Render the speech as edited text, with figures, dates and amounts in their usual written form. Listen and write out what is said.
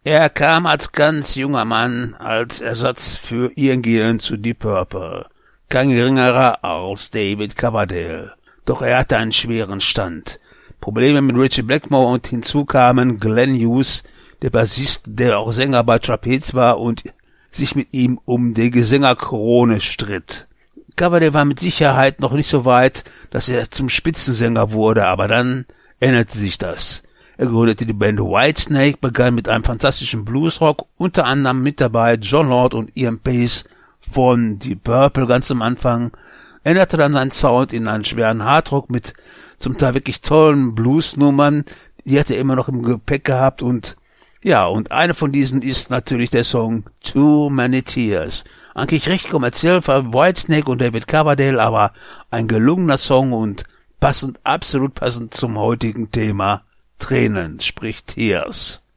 Er kam als ganz junger Mann als Ersatz für Ian Gillan zu Deep Purple. Kein geringerer als David Coverdale. Doch er hatte einen schweren Stand. Probleme mit Ritchie Blackmore und hinzu kamen Glenn Hughes, der Bassist, der auch Sänger bei Trapeze war und sich mit ihm um die Sängerkrone stritt. Coverdale war mit Sicherheit noch nicht so weit, dass er zum Spitzensänger wurde, aber dann änderte sich das. Er gründete die Band Whitesnake, begann mit einem fantastischen Bluesrock, unter anderem mit dabei John Lord und Ian Pace von Deep Purple ganz am Anfang, änderte dann seinen Sound in einen schweren Hardrock mit zum Teil wirklich tollen Bluesnummern, die hat er immer noch im Gepäck gehabt und eine von diesen ist natürlich der Song Too Many Tears. Eigentlich recht kommerziell für Whitesnake und David Coverdale, aber ein gelungener Song und absolut passend zum heutigen Thema Tränen, sprich Tears.